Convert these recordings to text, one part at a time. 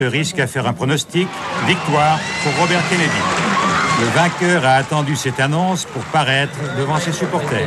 Le risque à faire un pronostic, victoire pour Robert Kennedy. Le vainqueur a attendu cette annonce pour paraître devant ses supporters.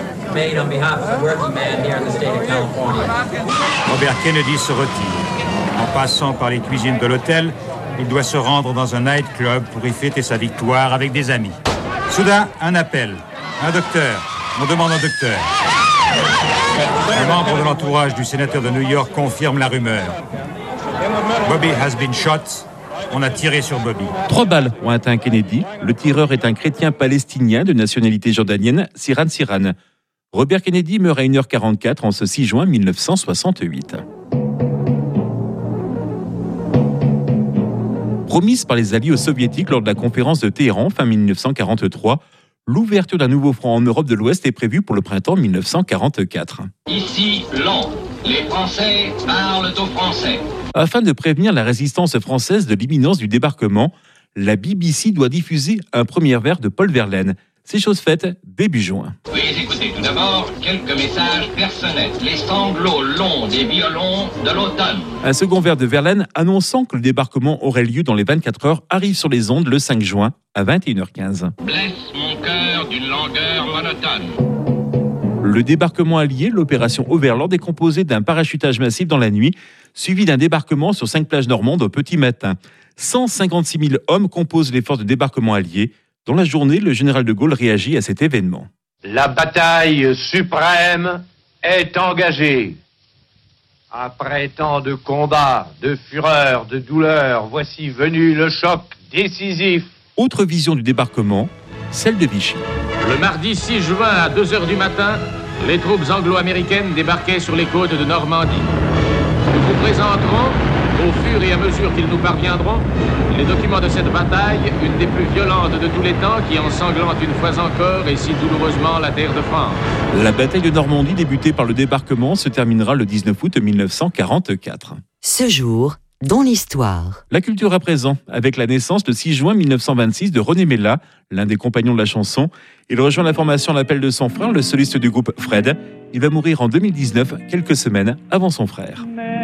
Robert Kennedy se retire. En passant par les cuisines de l'hôtel, il doit se rendre dans un nightclub pour y fêter sa victoire avec des amis. Soudain, un appel. Un docteur. On demande un docteur. Les membres de l'entourage du sénateur de New York confirment la rumeur. Bobby has been shot. On a tiré sur Bobby. 3 balles ont atteint Kennedy. Le tireur est un chrétien palestinien de nationalité jordanienne, Siran Siran. Robert Kennedy meurt à 1h44 en ce 6 juin 1968. Promise par les alliés aux soviétiques lors de la conférence de Téhéran fin 1943, l'ouverture d'un nouveau front en Europe de l'Ouest est prévue pour le printemps 1944. Ici, Londres. Les Français parlent aux Français. Afin de prévenir la résistance française de l'imminence du débarquement, la BBC doit diffuser un premier vers de Paul Verlaine. C'est chose faite début juin. Oui, écoutez tout d'abord quelques messages personnels. Les sanglots longs des violons de l'automne. Un second vers de Verlaine annonçant que le débarquement aurait lieu dans les 24 heures arrive sur les ondes le 5 juin à 21h15. Blesse mon cœur d'une langueur monotone. Le débarquement allié, l'opération Overlord, est composé d'un parachutage massif dans la nuit, suivi d'un débarquement sur 5 plages normandes au petit matin. 156 000 hommes composent les forces de débarquement alliées. Dans la journée, le général de Gaulle réagit à cet événement. La bataille suprême est engagée. Après tant de combats, de fureur, de douleur, voici venu le choc décisif. Autre vision du débarquement, celle de Vichy. Le mardi 6 juin à 2h du matin, les troupes anglo-américaines débarquaient sur les côtes de Normandie. Nous vous présenterons, au fur et à mesure qu'ils nous parviendront, les documents de cette bataille, une des plus violentes de tous les temps, qui ensanglante une fois encore et si douloureusement la terre de France. La bataille de Normandie, débutée par le débarquement, se terminera le 19 août 1944. Ce jour, dans l'histoire. La culture à présent, avec la naissance le 6 juin 1926 de René Mella, l'un des compagnons de la chanson. Il rejoint la formation à l'appel de son frère, le soliste du groupe Fred. Il va mourir en 2019, quelques semaines avant son frère.